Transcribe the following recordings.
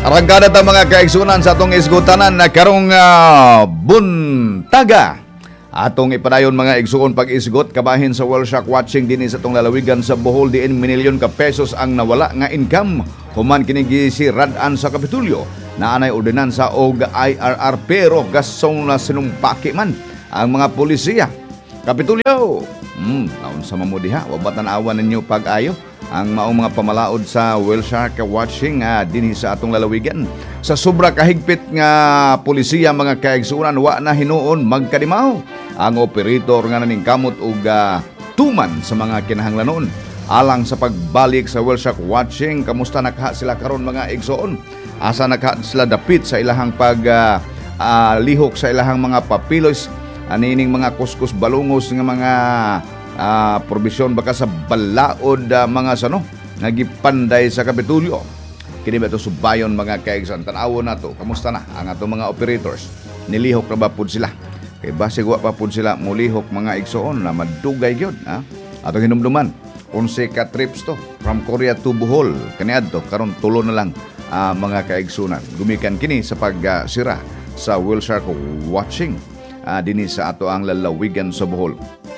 Arangkada ta mga kaigsunan sa atong isgutanan na karong buntaga. Atong ipadayon mga igsuon pag-isgot kabahin sa World Shark Watching dinhi sa atong lalawigan sa Bohol diin milyon ka pesos ang nawala nga income human kini gisiradan sa Kapitulyo. Naanay ordinansa og IRR pero gasong na sinumpaki man ang mga pulisya. Kapitulyo. Naon sa mamudiha, wa ba tan-awan ninyo pag-ayo ang maong mga pamalaod sa World Shark Watching dinhi sa atong lalawigan. Sa sobra kahigpit nga polisiya mga kaigsunan wa na hinuon magkadimaw ang operator nga naningkamot og tuman sa mga kinahanglanon alang sa pagbalik sa World Shark Watching. Kamusta nakha sila karon mga igsoon? Asa nakha sila dapit sa ilahang pag lihok sa ilahang mga papilos anining mga kuskus balungos nga mga probisyon baka sa balaod mga sano nagipanday sa Kapitulyo. Kini ba ito subayon mga kaigsan? Tanawon nato kamusta na ang ato mga operators, nilihok na ba pud sila? Kay basig wa pa pud sila mulihok mga igsoon na madugay gyud atong hinumduman 11 ka trips to from Korea to Bohol kaniadto karon tulo na lang mga kaigsunan gumikan kini sa pagsira sa World Shark Watching dinhi sa ato ang lalawigan sa Bohol.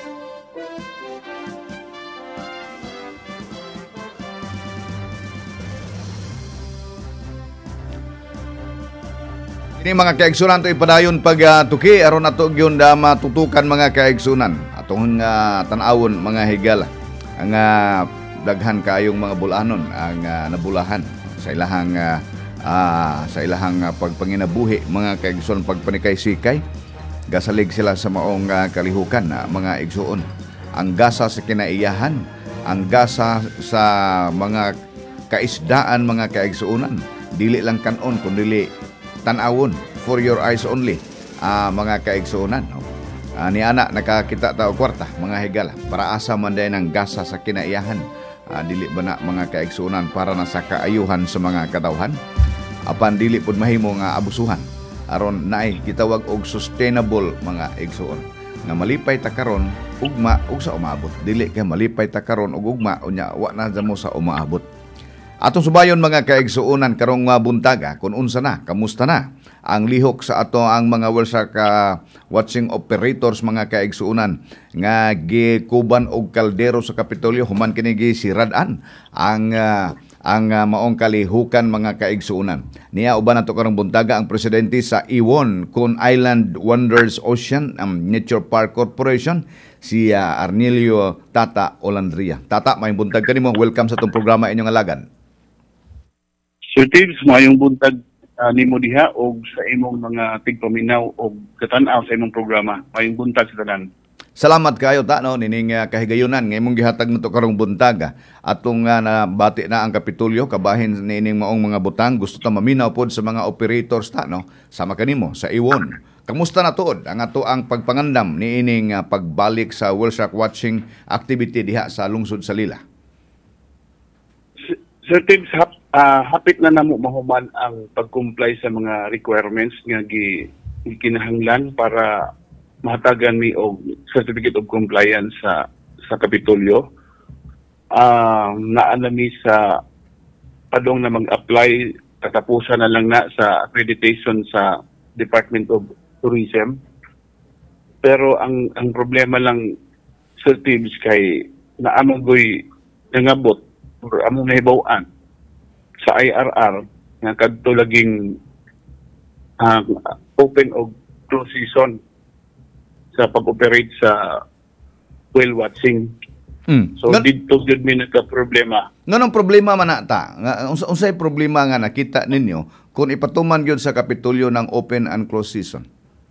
Ini mga kaigsunan to ipadayon pag tuki aron nato gyud matutukan mga kaigsunan atong tan-awon mga higala ang daghan kaayong mga bulanon ang nabulahan sa ilahang pagpanginabuhi mga kaigsunan pagpanikay-sikay gasalig sila sa maong kalihukan mga igsuon. Ang gasa sa kinaiyahan, ang gasa sa mga kaisdaan mga kaigsuonan dili lang kanon kundi tan-awon for your eyes only mga kaigsuonan ni ana nakakita ta og kwarta mga higala para asa man day ng gasa sa kinaiyahan dili ba na mga kaigsuonan para na sa kaayuhan sa mga katawhan apan dili pud mahimo nga abusuhan aron naay gitawag og sustainable mga igsuon nga malipay ta karon ugma ug sa umaabot dili kay malipay ta karon og ugma unya wa na mo sa umaabot. Atong subayon mga kaigsuonan karong buntaga kung unsa na, kamusta na ang lihok sa ato ang mga World Shark Watching operators mga kaigsuonan nga gikuban og kaldero sa Kapitolyo human kini gisiradan ang maong kalihukan mga kaigsuonan. Niya uban nato karong buntaga ang presidente sa Iwon kun Island Wonders Ocean Nature Park Corporation si Arnelio Tata Olandria. Tata, may buntag kanimo. Welcome sa itong programa inyong alagan. Sir Tibbs, mayong buntag nimo diha og sa imong mga tigpaminaw og katanaw sa imong programa. Mayong buntag sa tanan. Salamat kayo ta no nining kahigayunan nga imong gihatag nato karong buntaga atong nabati na ang Kapitulyo kabahin nining maong mga butang gusto ta maminaw pod sa mga operators ta no sama kanimo sa Iwon. Kamusta na tuod ang ato ang pagpangandam niining pagbalik sa World Shark Watching activity diha sa lungsod sa Lila? Sir Tibbs, hapit na namo mahuman ang pag-comply sa mga requirements nga gikinahanglan para mahatagan mi og certificate of compliance sa Kapitolyo. Naanami sa padong na mag-apply katapusan na lang na sa accreditation sa Department of Tourism. Pero ang problema lang Sir Tibbs kay naamagoy nangabot or among nahibawan sa IRR nga kadto laging open og close season sa pag-operate sa whale watching. So dito gyud mi nagka-problema. Nganong problema man nata? Unsay problema nga nakita ninyo kung ipatuman gyud sa Kapitolyo ng open and close season?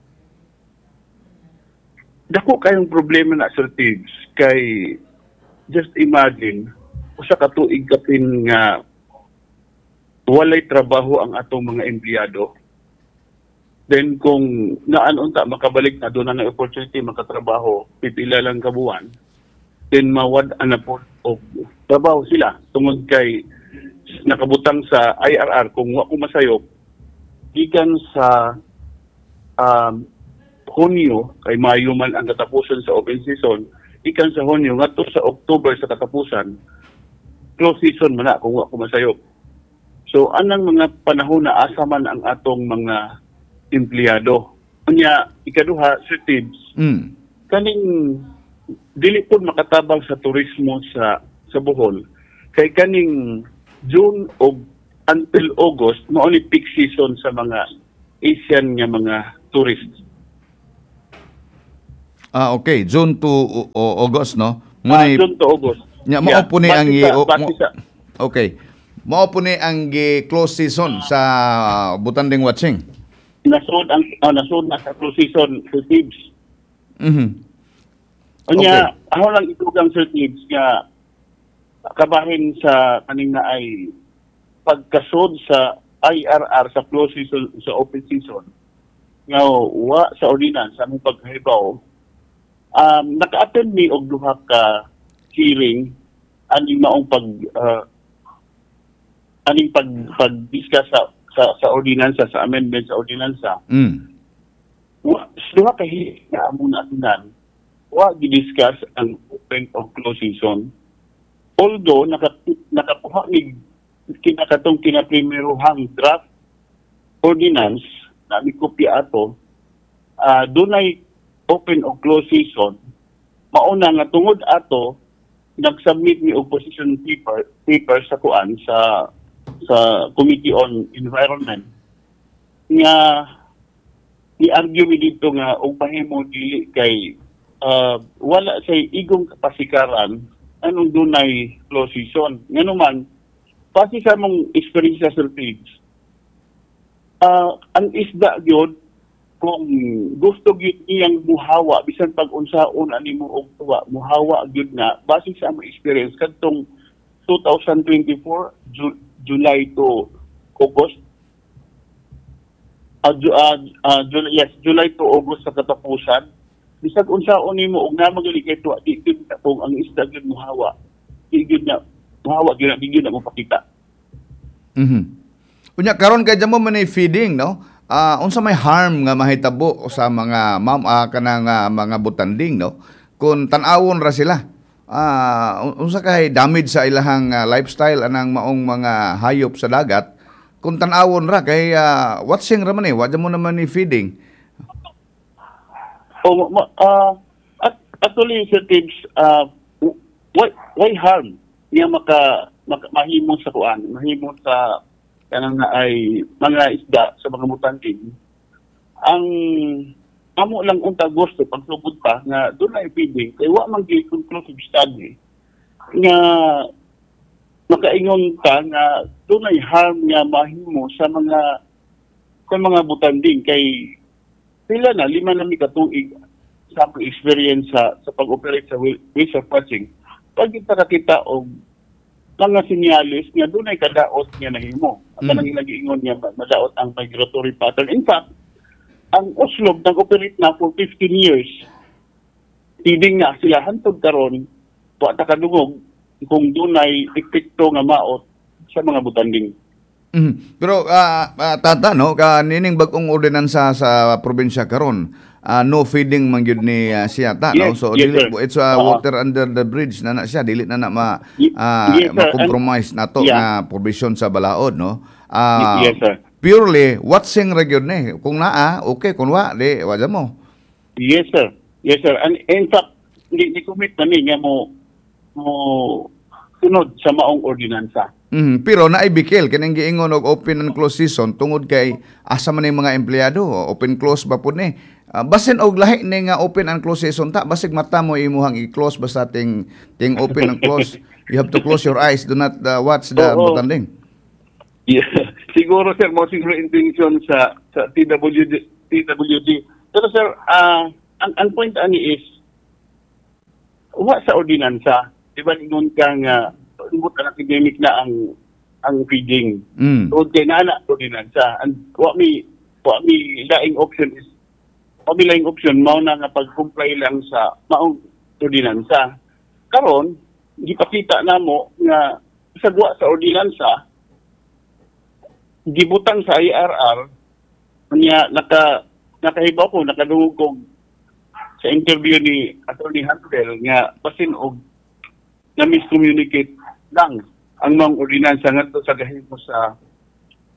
Dako kayong problema na Sir Tibbs kay just imagine usa ka tuig kapin nga walay trabaho ang atong mga empleyado. Then kung naanunta makabalik na doon na opportunity makatrabaho, pipila lang kabuan, then mawad-an na po og trabaho sila tungod kay nakabutang sa IRR kung wa ko masayop gikan sa Hunyo kay Mayo man ang katapusan sa open season, ikan sa Hunyo ngadto sa October sa katapusan close season man na kung wa ko masayop. So anang mga panahon na asa man ang atong mga empleyado. Unya ikaduha, Sir Tibbs, Mm. kaning dili po makatabang sa turismo sa Bohol. Kay kaning June o until August, mao ni peak season sa mga Asian nga mga tourists. Okay, June to August, no? Muna June to August. nya mao po ni ang base sa okay. Mao po ni ang close season sa Butanding Watching. nasod na sa close season sa Tibbs. Mhm. Unya, ako lang itugang Sir Tibbs nga kabahin sa kaning na ay pagkasod sa IRR sa close season sa open season nga wa sa ordinance sa among paghibaw. Naka-attend ni og duha ka hearing aning maong pag-discuss sa ordinansa, sa amendment sa ordinansa. Mm. Duha ka hearing na among naatunan, wa gi-discuss ang open o close season. Although nakakuha ni kinakatong kinaprimerohang draft ordinance na may kopya ato, dunay open o close season, mauna nga tungod ato nag-submit ni opposition paper sa kuan sa Committee on Environment nga i-argue mi dito nga og mahimo dili kay wala say igong kapasikaran anong dunay close season. Ngano man pati sa mong experience sa Tibbs, ang isda gyud kung gusto gyud iyang muhawa bisan pag unsaon ani mo og tuwa muhawa gyud na base sa among experience kadtong 2024 July to August July to August sa katapusan bisag unsaon nimo og na magaling kay tuwa di gyud kung ang isda gyud muhawa di gyud na muhawa gyud na mo pakita. Mhm. Unya karon kay jamo man feeding, no? Unsa may harm nga mahitabo sa mga kanang mga butanding, no? Kung tan-awon ra sila. Unsa kay damage sa ilahang lifestyle anang maong mga hayop sa dagat kung tan-awon ra kay watching ra man wa jamo naman ni feeding. Actually, Sir Tibbs, why harm niya mahimo sa kuan, mahimo sa kanang na ay mga isda sa mga butanding. Ang amo lang unta gusto pagsugod pa nga dunay feeding kay wa man gyud conclusive study nga makaingon ka nga dunay harm nga mahimo sa mga butanding kay sila na lima na mi katuig sa experience sa pag-operate sa ways of watching. Pag kita og mga sinyalis nga dunay kadaot nga nahimo. At nang nag-iingon niya madaot ang migratory pattern. In fact, ang Oslob nag-operate na for 15 years. Feeding na sila hantod karon wa ta kadungog kung dunay epekto nga maot sa mga butanding. Pero tata no kanining bag-ong ordinansa sa probinsya karon no feeding man gyud ni siyata, no? So yes, dili sir. it's water under the bridge na siya dili na ma-compromise nato nga provision sa balaod, no? Yes, sir. Purely watching ra gyud ni kung naa okay kung wa di wa mo. Yes, sir. Yes, sir. And in fact, ni commit na ni nga mo sunod sa maong ordinansa. Pero naibikil kining giingon og open and close season tungod kay asa man yung mga empleyado open close ba pud ni basin og lahi ni nga open and close season ta basig mata mo imuhang i-close basta ting open and close you have to close your eyes, do not watch the butanding. Yeah. Siguro sir mo siguro intention sa TWD. Pero sir ang point ani is wa sa ordinansa diba ingon ka nga umot ang academic na ang feeding. So kay na ordinansa and what me laing option mao na nga pag-comply lang sa maong ordinansa. Karon gipakita namo nga sagwa sa ordinansa gibutang sa IRR nya nakahibaw ko nakadungog ko sa interview ni Attorney Handel nga basin og na miscommunicate lang ang mga ordinansa ngadto sa gahimo sa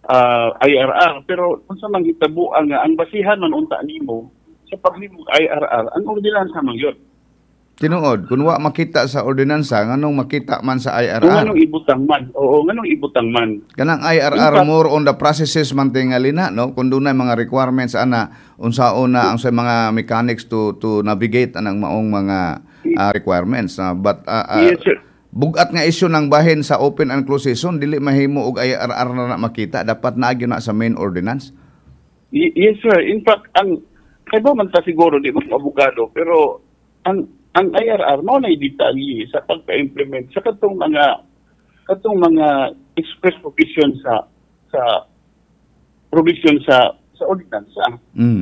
IRR, pero kung sa manghitabo ang basihan man unta nimo sa paghimo IRR ang ordinansa man yun. Tinuod, kung wa makita sa ordinansa, nganong makita man sa Kung anong IRR? ibutang man, oo, nganong ibutang man. Kanang In IRR fact, more on the processes man tingalina, no? Kung doon mga requirements ana unsaon na ang sa mga mechanics to navigate anang maong mga requirements. But yes, sir. bugat nga issue ng bahin sa open and closed season, dili mahimo og IRR na makita, dapat naagyo na sa main ordinance. Yes, sir. In fact, kaya ba man ta siguro di mga abogado, pero ang IRR mo na detalye sa pagka-implement sa katong mga express provision sa provision sa ordinansa.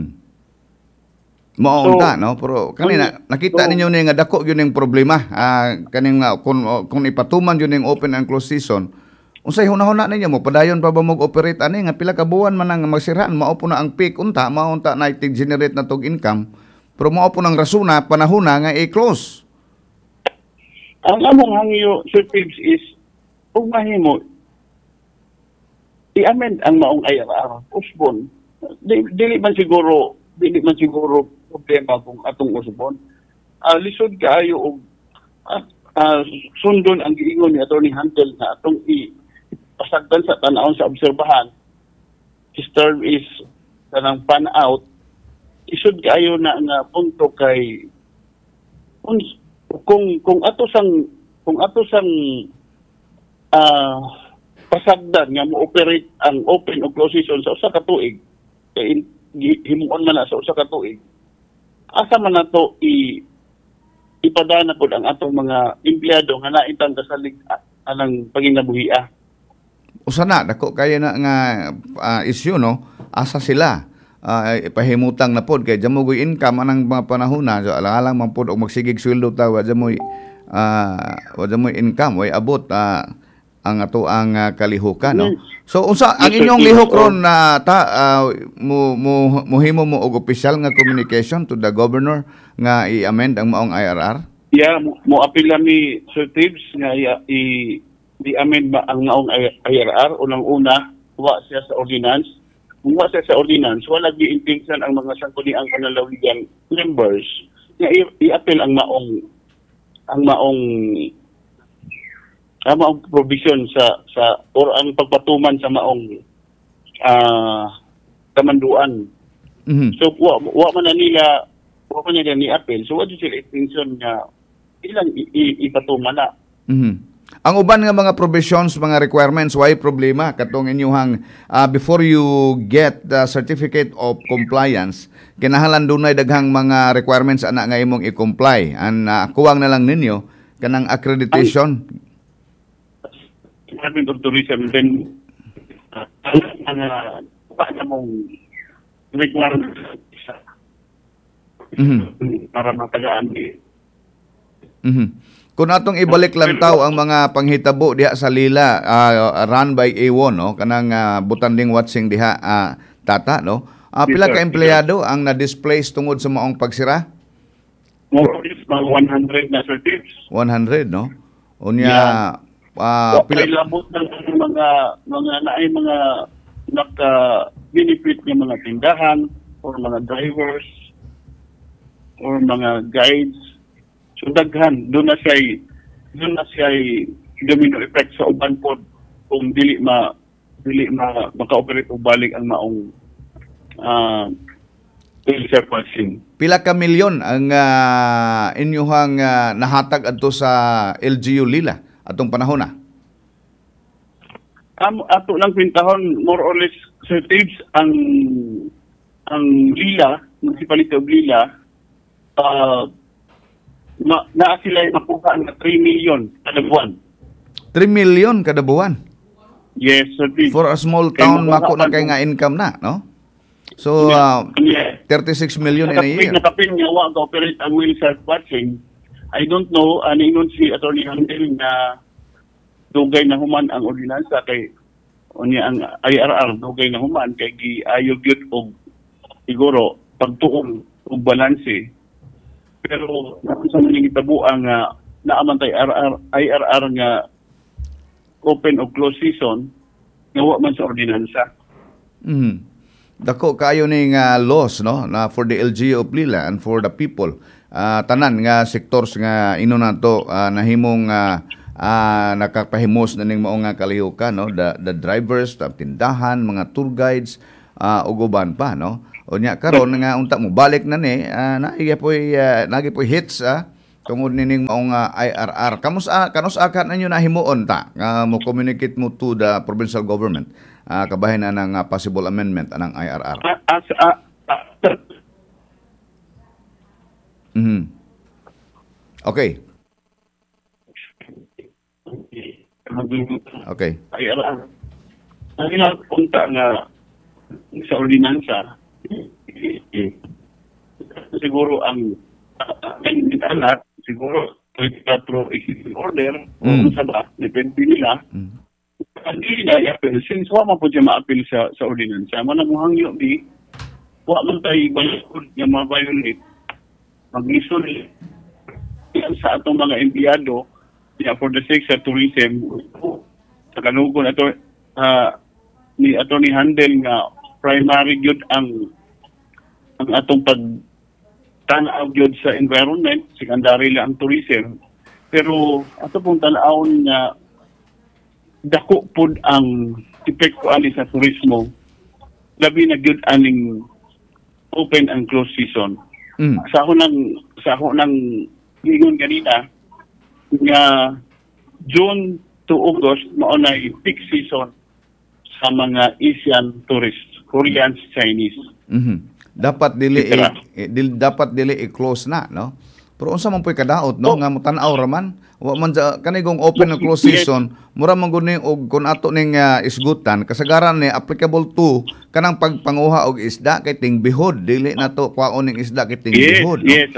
Maunta, no? Pero kanina nakita ninyo ni nga dako yun yung problema. Kaning kung ipatuman yun yung open and closed season, unsay hunahuna ninyo mo padayon pa ba mag-operate ani nga pila ka buwan man ang magsiraan, mao po na ang peak unta, maunta na generate na tog income. Pero mao po ng rasuna panahona nga i-close. Ang among hangyo, Sir Tibbs, is kung mahimo i-amend ang maong IRR, usbon. Dili man siguro problema kung atong usbon. Lisod kaayo og sundon ang giingon ni Attorney Handel na atong ipasagdan sa tan-awon sa obserbahan. His term is kanang pan out. Isod kaayo na nga punto kay kung ato sang pasagdan nga mo operate ang open o closed season sa usa ka tuig kay himuon man na sa usa ka tuig, asa man nato ipadana pod ang atong mga empleyado nga naitang kasalig anang paginabuhia. Usa na dako kaya na nga issue, no? Asa sila ipahimutang na pod kay jamoy income anang mga panahona, so alang man pod og magsigig sweldo ta wa jamoy income way abot ang ato ang kalihukan, no? So unsa ang inyong lihok ron na muhimo mo og official nga communication to the governor nga i-amend ang maong IRR? Yeah, mo apila mi Sir Tibbs nga i-amend ba ang maong IRR unang-una wa siya sa ordinance. Kung wa siya sa ordinance, wala gi-intention ang mga sangguniang panlalawigan members nga i-appeal ang maong provision sa or ang pagpatuman sa maong kamanduan. Mhm. So wa man nila ni-appeal. So what is sila intention nga ilang ipatuman na. Mhm. Ang uban nga mga provisions, mga requirements, why problema katong inyuhang before you get the certificate of compliance, kinahanglan dunay daghang mga requirements ana nga imong i-comply. Ang kuwang na lang ninyo kanang accreditation. Department of Tourism, then paano mong requirements para matagaan Kung atong ibalik lang taw ang mga panghitabo diha sa Lila, run by A1, no? Kanang butanding watching diha tata, no? Pila ka empleyado ang na-displace tungod sa maong pagsira? More or less, mga 100 na Sir Tibbs. 100, no? Unya pila labot ng mga naka-benefit ng mga tindahan or mga drivers or mga guides. So daghan doon na siya domino effect sa uban pod kung dili maka-operate og balik ang maong self watching. Pila ka milyon ang inyuhang nahatag adto sa LGU Lila atong panahon na? Ato lang pintahon more or less Sir Tibbs ang Lila, municipality of Lila, na sila makuha ng 3 million kada buwan. 3 million kada buwan? Yes, Sir Tibbs. For a small town, mako na kay nga income na, no? So, 36 million in a year. Nakapin nga wa ka-operate ang will self-watching. I don't know, ingon si Attorney Handel na dugay na human ang ordinansa kay unya ang IRR dugay na human kay giayog yun og siguro pagtuon og balanse. Pero sa mga gitabuan nga naaman tay IRR nga open o closed season, nawa man sa ordinansa. Dako kayo ning laws no na for the LGU of Lila and for the people. Tanan nga sectors nga ino nato nahimong nakapahimos na ning mao nga kalihukan no, the drivers, the tindahan, mga tour guides, ug uban pa no. Unya karon nga unta mo balik na ni nagi poy hits tungod nining maong IRR. Kanus akat ninyo nahimuon ta nga mo communicate mo to the provincial government kabahin na ng possible amendment anang IRR. Okay. Okay. IRR. Ang punta nga sa ordinansa, siguro ang anak, siguro 24 executive order, kung sa ba, depende nila. Hindi na i-appeal. Since wala man po siya ma-appeal sa ordinansa, manamuhangyo di, wala man tayo balakod nga ma-violate, mag-listen sa atong mga empleyado, for the sake sa tourism, sa kanugon ato, ni handle nga primary gyud ang atong pagtanaw gyud sa environment, secondary lang ang tourism. Pero ato pong tanawon nga dako pud ang epekto ani sa turismo, labi na gyud aning open and closed season. Sa ako nang giingon kanina nga June to August mao na peak season sa mga Asian tourists, Koreans, Chinese. Dapat dili i-close na no. Pero unsa man poy kadaot no nga mutan-aw ra man wa man kanigong open and close season mura man gud og kun ato ning isgutan kasagaran ni applicable to kanang pagpanguha og isda kay ting bihod dili na to kwaon ning isda kay ting bihod no? Yes,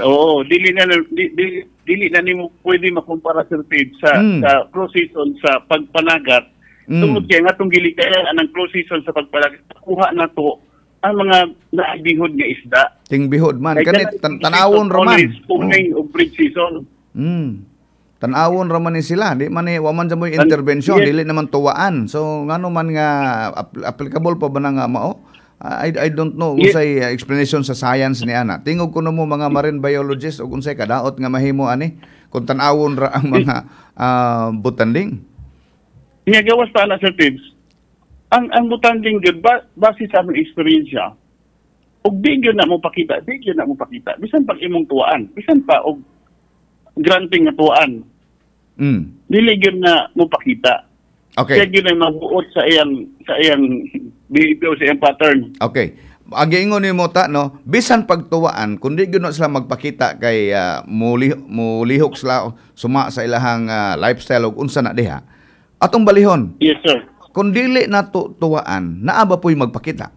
dili na nimo pwede makumpara sa close season sa pagpanagat. Tungod kay nga itong gilikayan anang close season sa pagpanagat kuha na to ang mga naibihod nga isda. Ting bihod man kanit tanawon ra man. Spawning of breed season. Tanawon ra man ni sila, di man wa man sa moy intervention, dili naman tuwaan. So ngano man nga applicable pa ba na nga mao? I don't know unsay explanation sa science ni ana. Tingog ko mo mga marine biologist ug unsay kadaot nga mahimo ani kung tanawon ra ang mga butanding. Nga gawas pa na sa tips. Ang butanding gyud base sa among experience og bigyo na mo pakita bisan pag imong tuwaan bisan pa og granting nga tuwaan dili gyud na mo pakita. Okay, kaya gyud ay mabuot sa iyang behavior, sa iyang pattern. Okay, agiingon ni mo ta no bisan pagtuwaan kundi gyud na sila magpakita kay mulihok sila suma sa ilahang lifestyle ug unsa na diha atong balihon. Yes sir. Kung dili na tuwaan, naa ba po'y magpakita?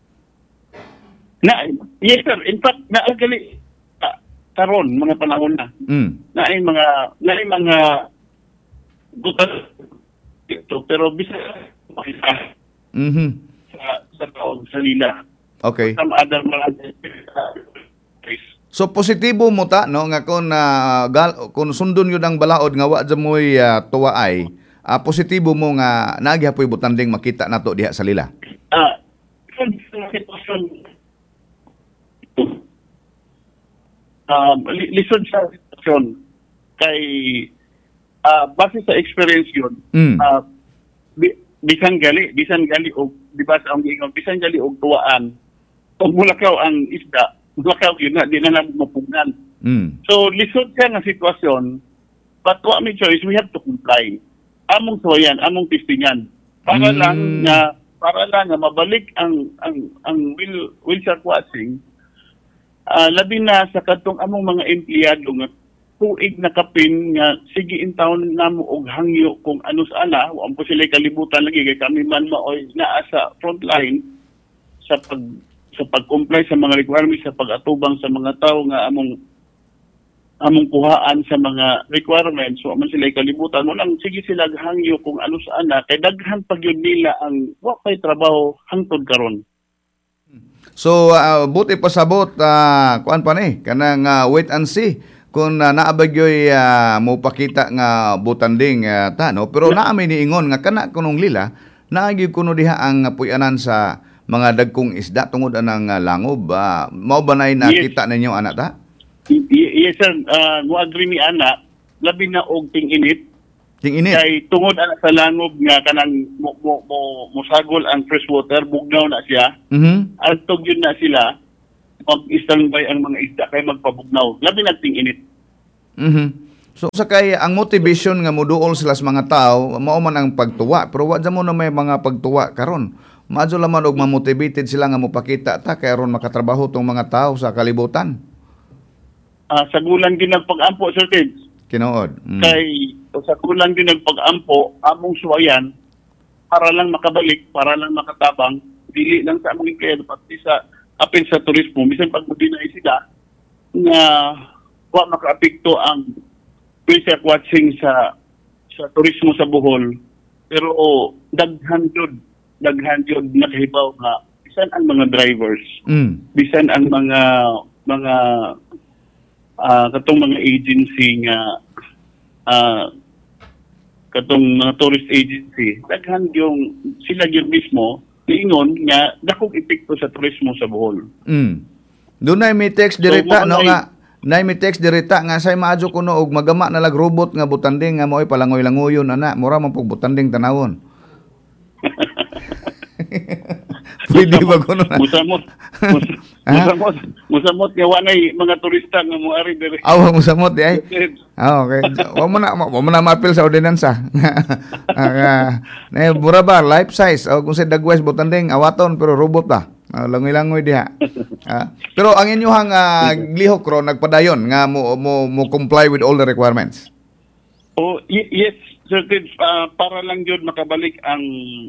Yes sir, in fact, naagali karon mga panahon na. Naay mga butas ito, pero bisa makita sa taon, sa lila. Okay. Some other mga so positibo mo ta no nga kung sundon yun ang balaod nga wa dyan mo'y tuwaay, positibo mo nga nagyapoy butanding makita nato diha sa lila. Lisod sa sitwasyon kay base sa experience yun. Bisan gali og di ba sa ang giingon bisan gali og tuwaan. Kung mulakaw ang isda, mulakaw yun na di na mapugnan. So lisod siya nga sitwasyon, but what me choice, we have to comply. Among soyan, among testingan para lang nga mabalik ang whale shark watching, labi na sa katong among mga empleyado nga tuig na kapin nga sige in town namo og hangyo kung ano sa ana wa po sila kalibutan lagi kay kami man maoy naa sa front line sa pag-comply sa mga requirements sa pag-atubang sa mga tao nga among kuhaan sa mga requirements, so man sila kalibutan mo lang sige sila hangyo kung ano sa ana kay daghan pag yun nila ang wa pay trabaho hangtod karon. So buti pasabot kuan pa ni kanang wait and see kung naabagyoy mo pakita nga butanding ta no pero naami niingon nga kana kunong lila naagi kuno diha ang puy-anan sa mga dagkong isda tungod anang langob. Mao ba nay nakita ninyo ana ta? Yes sir, mo agree mi ana, labi na og ting-init. Ting init. Kay tungod ana sa langob nga kanang musagol ang fresh water, bugnaw na siya. Altog yun na sila, mag-standby ang mga isda kay magpabugnaw. Labi na ting-init. So sakay ang motivation nga moduol sila sa mga tao mao man ang pagtuwa pero wa mo na may mga pagtuwa karon. Madyo lamang og ma-motivated sila nga mopakita ta kay aron makatrabaho tong mga tao sa kalibutan. Sa gulang din nagpag-ampo sir Tids. Kinood. Kay sa gulang din nagpag-ampo among suwayan para lang makabalik, para lang makatabang, dili lang sa among kaya pati sa apil sa turismo bisan pag mudinay sila nga wa makaapekto ang wildlife watching sa turismo sa Bohol. Pero daghan jud nakahibaw nga bisan ang mga drivers, bisan ang mga katong mga agency nga katong mga tourist agency, daghan yung sila gyud mismo niingon nga dakong epekto sa turismo sa Bohol. Dunay may text direta nga nay may text direta nga say maadyo kuno og magama na lag robot nga butanding nga moy palangoy-langoyon ana mura man pug butanding tanawon. Pwede ba kuno na? Musamot nga wanay mga turista nga moari diri. Musamot di ay. Okay. Wa mo na ma-appeal sa ordinansa. Nay mura ba life size o kung sa dagwes butanding awaton pero robot ba? Langoy-langoy diha. Pero ang inyong lihok ron nagpadayon nga mo comply with all the requirements. Yes, certain para lang jud makabalik ang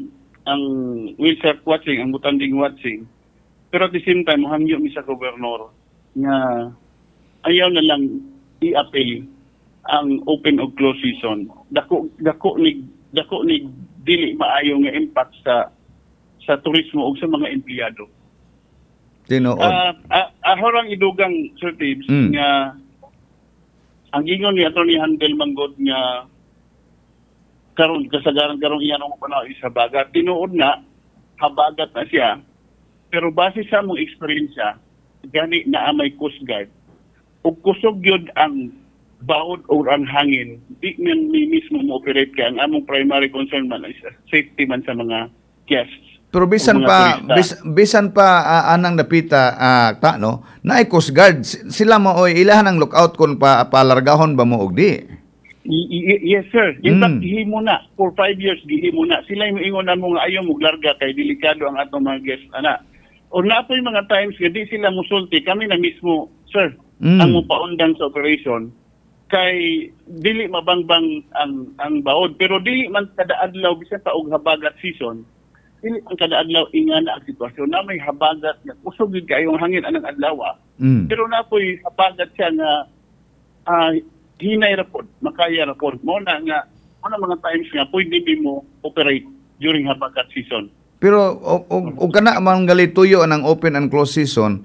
wildlife watching, ang butanding watching. Pero at the same time, hangyo mi sa gobernador nga ayaw na lang i-appeal ang open o close season. Dako ni dili maayo nga impact sa turismo o sa mga empleyado. Tinuod. Ahorang idugang Sir Tibbs nga ang ingon ni Atty. Handel Manggod nga karon kasagaran karong iyan ang panaw sa bagat. Tinuod na habagat na siya. Pero base sa mong eksperyensya, gani na may Coast Guard. Ug kusog yun ang baod o ang hangin, di man mismo mo-operate ka. Ang among primary concern man is safety man sa mga guests. Pero bisan pa anang napita no na Coast Guard sila mo ilahan ang lookout kon palargahon ba mo og di. Yes sir. In fact gihimo na for 5 years gihimo na. Sila yung ingon na mo nga ayaw mo larga kay delikado ang atong mga guests ana. O napoy mga times nga di sila musulti kami na mismo sir ang mopaundang sa operation kay dili mabangbang ang baod pero dili man kada adlaw bisan pa og habagat season. Dili ang kada adlaw ingana ang sitwasyon na may habagat nga usog gyud kayong hangin anang adlaw. Pero napoy habagat siya nga hinay rapod, makaya rapod mo na nga mga times nga pwede mo operate during habagat season. Pero og kana man gali tuyo ang open and close season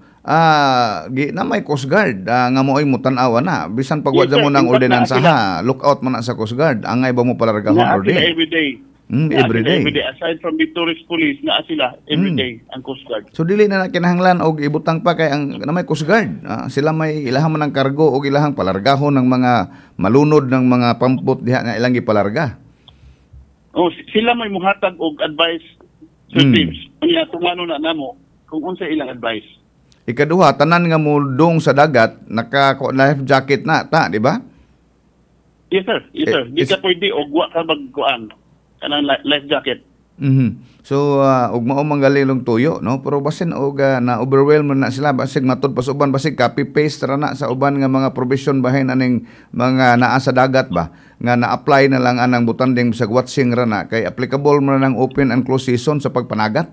na may Coast Guard nga mo'y mutan-awa na bisan pagwadya mo ng ordinansa lookout man na sa Coast Guard angay ba mo palargahon or di everyday. Every day. Aside from the tourist police, na sila everyday ang Coast Guard. So dili na kinahanglan og ibutang pa kay ang na may Coast Guard. Sila may ilahang man ang kargo og ilahang palargahon ng mga malunod ng mga pampot diha nga ilang gipalarga. Sila may muhatag og advice sa teams. Unya tumano na namo kung unsa ilang advice. Ikaduha, tanan nga muldong sa dagat naka life jacket na ta, di ba? Yes sir. Di ka pwede og wa ka magkuan kanang life jacket. So ug mao manggalilong tuyo no pero basin og na overwhelm na sila basig matud pa sa uban basig copy paste ra na sa uban nga mga provision bahin aning mga naa sa dagat ba nga na-apply na lang anang butanding sa watching ra na kay applicable man ang open and close season sa pagpanagat.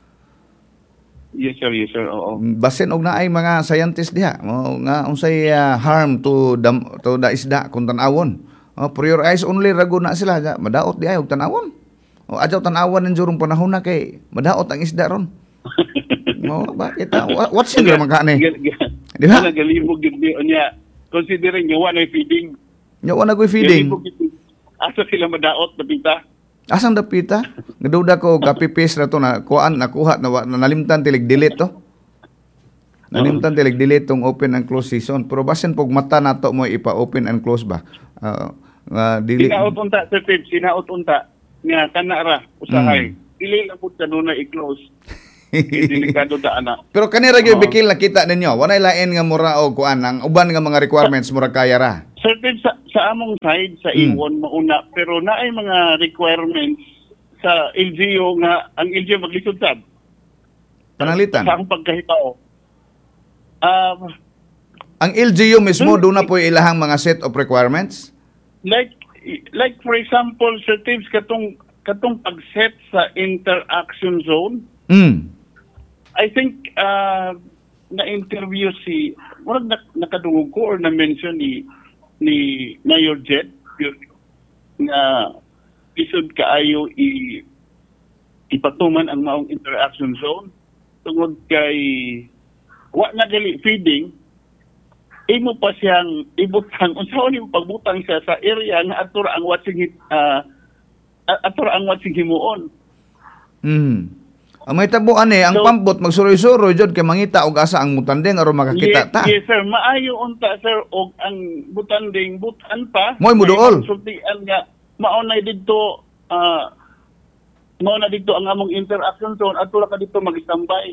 Yes sir. Oo. Basin og naay mga scientist diha mo nga unsay harm to the isda kung tan-awon. For your eyes only rago na sila madaot di ay og tan-awon. O adyaw tan-awan ng jurong panahon na kay madaot ang isda ron. Mo bakit what's in man kani? Di ba? Nagalibog gid niya considering nga wala feeding. Nya wala koy feeding. Asa sila madaot napita? Asang dapita? Naduda ko copy-paste na to na kuan nakuha na nalimtan tilig delete to. Nalimtan tilig delete tong open and close season. Pero basin pog mata nato mo ipa-open and close ba? Delete. Sinaot unta, Sir Tib, sinaot unta nga kanara usahay. Dili lang pud kanuna i-close. Delikado ta ana. Pero kanira gyud bikil nakita ninyo, walay lain nga mura og kuan ang uban nga mga requirements mura kaya ra. Sir Tib, sa among side sa Iwon mauna, pero naay mga requirements sa LGU nga ang LGU maglisod sab. Panalitan. Sa akong pagkahitao. Ang LGU mismo doon na po ilahang mga set of requirements? Like for example, Sir Tibbs, katong pag-set sa interaction zone, I think na-interview murag nakadungog ko or na-mention ni Mayor Jet na isod kaayo ipatuman ang maong interaction zone tungod kay wa na gali feeding imo pa siyang ibutang unsaon yung pagbutang siya sa area nga atura ang watching himuon. Ang may tabuan ang pampot magsuroy-suroy jud kay mangita og asa ang mutanding aron makakita ta. Yes sir, maayo unta sir og ang butanding butan pa. Moy muduol. Sultian nga maunay didto ang among interaction zone atura ka dito mag-standby.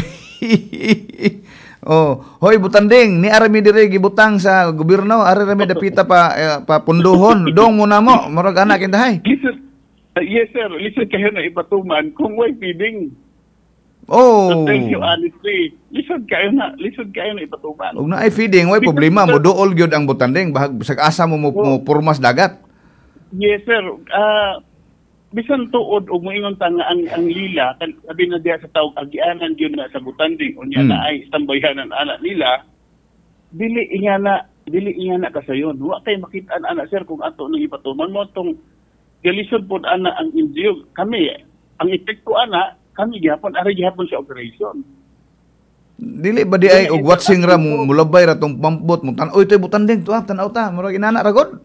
Hoy butanding, ni arami dire gibutang sa gobyerno, ari rami dapita pa punduhon. Dong muna mo, murag anak indahay. Yes sir, listen kayo na ipatuman kung way feeding. To Oh. tell you honestly, listen kayo na ipatuman. Ug na ay feeding, way problema mo duol gyud ang butanding bahag sa asa mo purmas dagat. Yes sir, bisan tuod og moingon ta nga ang lila sabi na diha sa tawag agianan gyud na sa butanding unya na ay istambayhanan ana nila dili ingana kasayon wa kay makit-an ana sir kung ato nang ipatuman mo tong galisod pod ana ang NGO kami ang epekto ana kami gihapon sa operation. Dili ba di ay og watching ra mulabay ra tong pampot mo tan-oy toy butanding to tan-aw ta murag inana ra gud.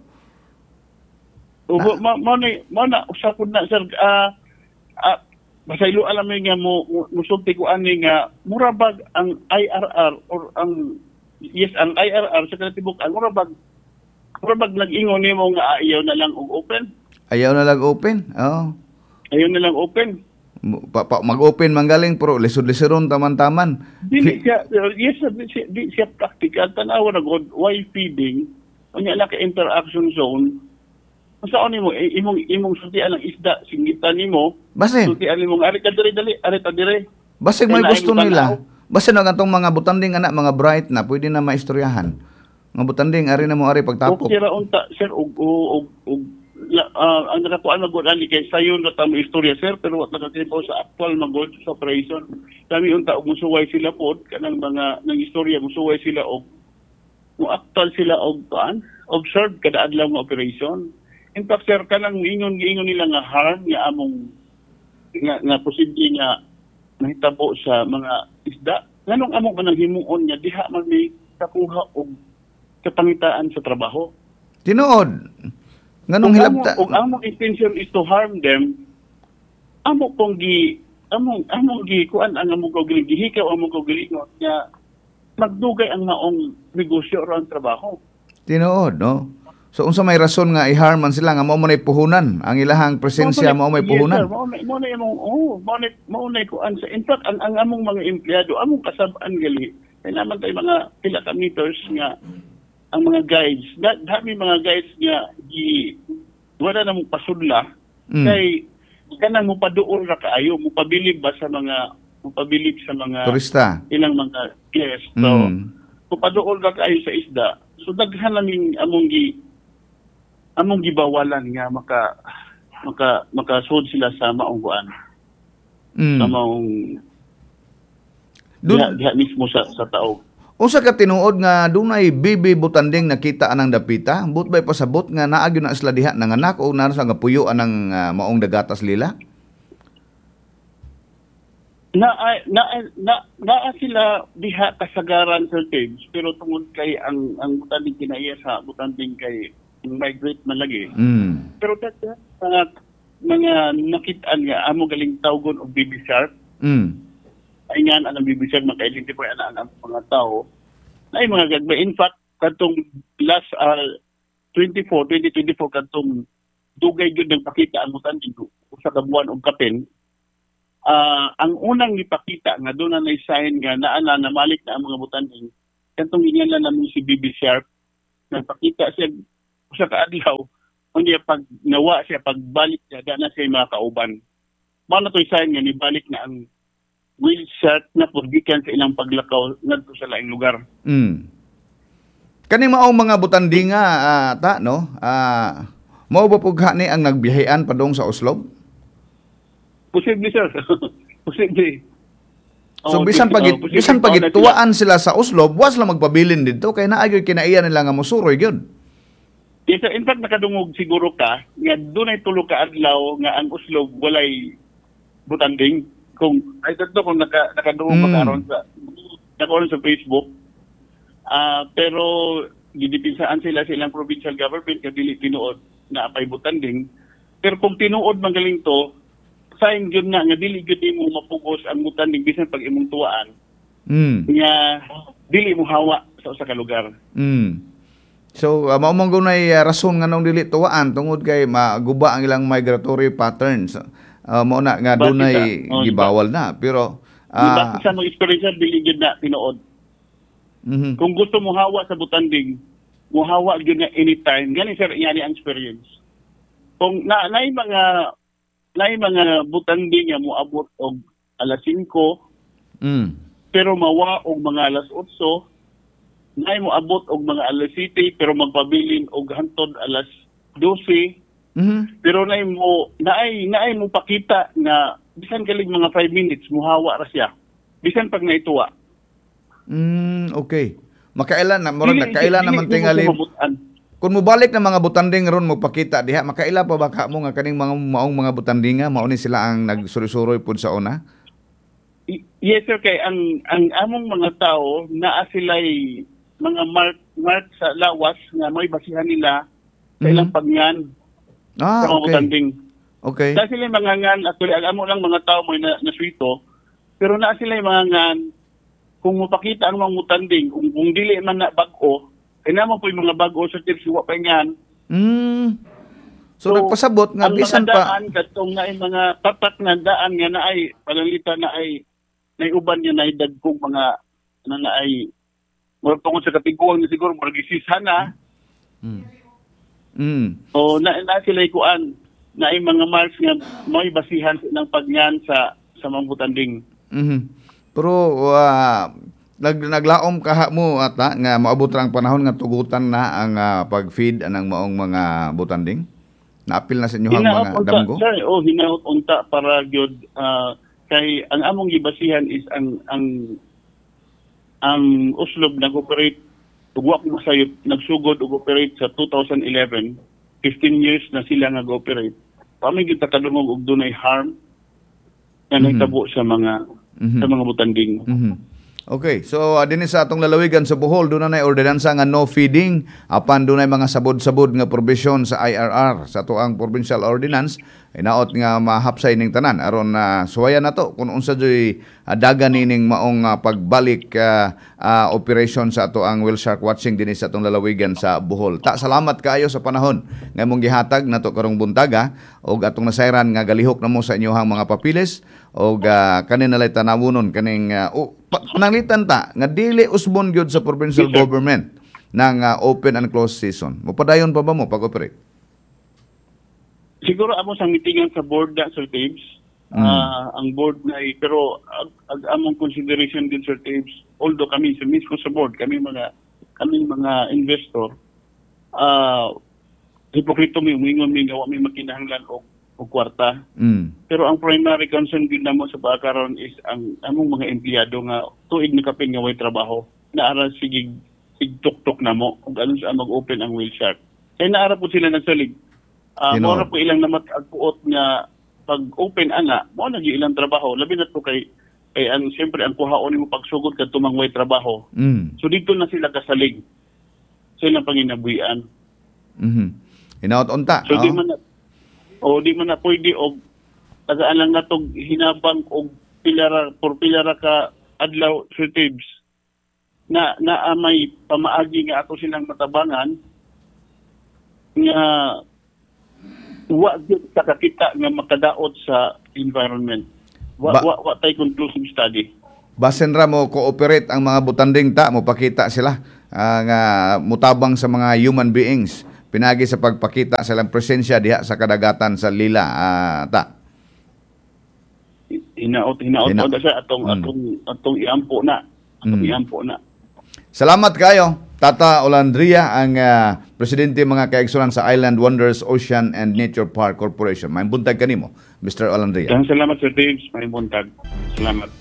Mo na usa pud na sir basaylo alam mo nga musulti ko ani nga murabag ang IRR or ang IRR sa kanatibuk ang murabag nag-ingon nimo nga ayaw na lang og open. Ayaw na lang open. Oh. Ayaw na lang open. Mag-open manggaling pero lisod-liseron taman-taman. Di siya practical tanaw ra god why feeding unya la ka interaction zone. Unsaon nimo imong sultian ang isda singitan nimo. Basin. Sultian nimo ari ka diri ari ta dire. Basig may gusto nila. Basin ang atong mga butanding anak mga bright na pwede na maistoryahan. Mga butanding ari na mo ari pagtapok. Okay ra unta sir og ang nakakuan magod ani kay sayon na tamo istorya sir pero wa nagatibo sa actual magod sa operation. Kami unta og musuway sila pod kanang mga nang istorya musuway sila og mo actual sila og observe kada adlaw nga operation. In fact, sir, kanang ingon nila nga harm nga among nga posible nga nahitabo sa mga isda. Nganong among manang himuon nga diha man may kakuha og kapangitaan sa trabaho. Tinuod. Nganong hilabta? Kung among intention is to harm them, among kuan ang among kaugaling gihikaw among kaugalingon nga magdugay ang maong negosyo o ang trabaho. Tinuod, no? So unsa may rason nga i-harm man sila nga mao man puhunan ang ilahang presensya mao may puhunan. Mo na kuan sa in fact ang among mga empleyado among kasab-an gali kay naman tay mga pila ka meters nga ang mga guides dami mga guides nga wala na mo pasudla kay kanang mo paduol ra kaayo mo pabilib sa mga turista ilang mga guests. So mo paduol ra kaayo sa isda. So daghan naming among gibawalan nga makasud sila sa maong kuan. Sa maong diha mismo sa tao. Unsa ka tinuod nga dunay bibi butanding nakita anang dapita? But bay pasabot nga naa gyud na sila diha nanganak o nasa nga puyo anang maong dagatas lila? Na sila diha kasagaran sa Tibbs pero tungod kay ang butanding kinaiya sa butanding kay migrate man lagi. Pero mga nakitaan nga amo galing tawgon og baby shark. Mm. Ay nga ang baby shark maka-identify ang mga tao. Ay mga gagmay. In fact, katong last 2024 katong dugay gyud nagpakita ang mutanding usa ka buwan og kapin. Ang unang ipakita nga doon na sign nga naa na namalik na ang mga mutanding katong ginyan namin si baby shark. Nagpakita siya usa ka adlaw unya pag nawa siya pagbalik niya na siya mga kauban. Mao na to'y sign nga nibalik na ang whale shark na purgikan sa ilang paglakaw ngadto sa laing lugar. Mm. Kani maong mga butandinga ta no? Mao ba pugha ni ang nagbiyahean padung sa Oslo? Posible sir. Posible. So bisan pagituan sila sa Oslo, was lang magpabilin dito kay naa gyud kinaiya nila nga mosuroy gyud. Yes, sir. In fact, nakadungog siguro ka nga dunay tulo ka adlaw nga ang Oslo walay butanding. Kung ay tatlo kung nakadungog pa karon sa Facebook. Pero gidipinsaan sila sa ilang provincial government nga dili tinuod na apay butanding. Pero kung tinuod magaling to, sayang yun nga dili gyud mo mapugos ang butanding bisan pag imong tuwaan. Nga dili mo hawa sa usa ka lugar. So mao man gunay rason nga nung dili tuwaan tungod kay maguba ang ilang migratory patterns. Mao na nga dunay gibawal na pero sa mga experience dili gyud na tinuod. Kung gusto mo hawa sa butanding, mo hawa gyud na anytime. Gani sir yani ang experience. Kung naay mga butanding nga moabot og alas 5 pero mawa og mga alas 8, naay moabot og mga alas 7 pero magpabilin og hantod alas 12. Pero naay mo pakita na bisan kalig mga 5 minutes mo hawa ra siya. Bisan pag naituwa. Okay. Makailan na naman tingali. Kung mobalik na mga butanding ron mo pakita diha, makaila pa baka mo nga kaning mga maong mga butandinga mao ni sila ang nagsuroy-suroy pud sa una? Yes sir, kay ang among mga tao naa sila'y mga mark sa lawas nga may basihan nila sa ilang pagngan sa mga butanding. Okay. Dahil sila mga ngan, actually ang amo lang mga tao may naswito, pero naa sila mga ngan kung mapakita ang mga butanding, kung dili man na bag-o, ay naman po yung mga bago sa tips, iwa pa yan. So nagpasabot nga bisan pa. Ang mga daan, katong na mga tatak na daan nga na ay, panalita na ay uban niya na ay dagkong mga, na ay, mura tungkol sa katiguan niya siguro, mura gisishan na. O na sila ikuan, na ay mga marks nga may basihan ng pagnyan sa mga butanding. Pero, naglaom kaha mo ata nga maabot ra ang panahon nga tugutan na ang pag-feed anang maong mga butanding? Naapil na sa inyo ang mga damgo? Sir, hinaot unta para gyud kay ang among gibasihan is ang Uslob nag-operate tugwa ko masayop nagsugod og operate sa 2011. 15 years na sila nag-operate. Pamay gyud takadungog og dunay harm na nahitabo sa mga butanding. Okay, so dinhi sa atong lalawigan sa Bohol doon na ordinansa nga no feeding apan dunay mga sabod-sabod nga provision sa IRR sa tuang provincial ordinance inaot nga mahapsay ning tanan aron suwayan nato kung unsa joy dagan nining maong pagbalik operation sa ato ang whale shark watching dinhi sa atong lalawigan sa Bohol. Salamat kaayo sa panahon nga imong gihatag nato karong buntaga og atong nasayran nga galihok namo sa inyohang mga papilis og kanin nalay tanawunon kaning pananglitan ta nga dili usbon gyud sa provincial government ng open and closed season. Mopadayon pa ba mo pag-operate? Siguro amo sang mitingan sa board da Sir Tabes. Ang board na pero among consideration din Sir Tabes, although kami sa mismo sa board, kami mga investor, hipokrito mi umingon mi gawa mi makinahanglan og kwarta. Pero ang primary concern din namo sa bakaron is ang among mga empleyado nga tuig na kapin nga way trabaho. Naara sige tuk-tuk namo ug ano sa mag-open ang whale shark. Kaya naara po sila nagsalig. Mora po ilang namat agpuot nga pag-open ana, mo na ilang trabaho. Labi na to kay ang siyempre ang kuhaon mo pagsugod kadto mang way trabaho. So dito na sila kasalig. Sa ilang panginabuhian. Hinaot unta. So di man o di man na pwede og tagaan lang natong hinabang og pilara ka adlaw Sir Tibbs na may pamaagi nga ato silang matabangan nga wa gyud sa kakita nga makadaot sa environment. Wa tay conclusive study. Basen ra mo cooperate ang mga butanding ta, mo pakita sila nga mutabang sa mga human beings pinagi sa pagpakita sa ilang presensya diha sa kadagatan sa Lila ta. Hinaot sa atong iampo na. Iampo na. Salamat kayo, Tata Olandria, ang presidente mga kaigsunan sa Island Wonders Ocean and Nature Park Corporation. May buntag kanimo, Mr. Olandria. Salamat Sir James, may buntag. Salamat.